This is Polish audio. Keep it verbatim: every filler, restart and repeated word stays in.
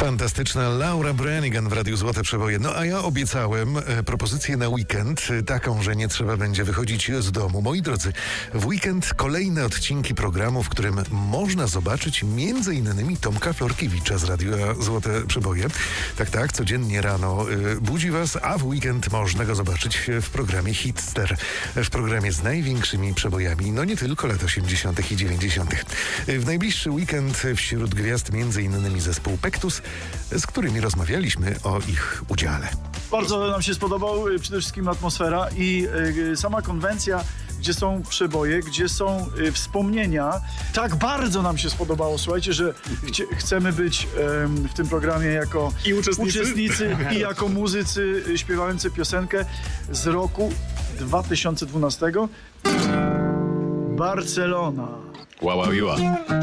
Fantastyczna Laura Branigan w Radiu Złote Przeboje. No a ja obiecałem e, propozycję na weekend, e, taką, że nie trzeba będzie wychodzić z domu. Moi drodzy, w weekend kolejne odcinki programu, w którym można zobaczyć między innymi Tomka Florkiewicza z Radia Złote Przeboje. Tak, tak, codziennie rano e, budzi was, a w weekend można go zobaczyć w programie Hitster. W programie z największymi przebojami, no nie tylko lat osiemdziesiątych i dziewięćdziesiątych. E, w najbliższy weekend wśród gwiazd między innymi zespół Pektus, z którymi rozmawialiśmy o ich udziale. Bardzo nam się spodobał przede wszystkim atmosfera i y, sama konwencja, gdzie są przeboje, gdzie są y, wspomnienia. Tak bardzo nam się spodobało, słuchajcie, że chcie, chcemy być y, w tym programie jako I uczestnicy, uczestnicy i jako muzycy y, śpiewający piosenkę z roku dwa tysiące dwunastego. Barcelona. Ła, ła, ła.